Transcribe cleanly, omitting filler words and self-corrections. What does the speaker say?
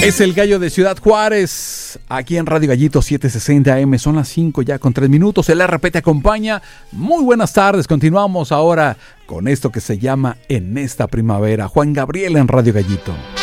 Es el gallo de Ciudad Juárez, aquí en Radio Gallito 760 AM, son las 5 ya con 3 minutos, el RP te acompaña. Muy buenas tardes, continuamos ahora con esto que se llama En esta primavera. Juan Gabriel en Radio Gallito.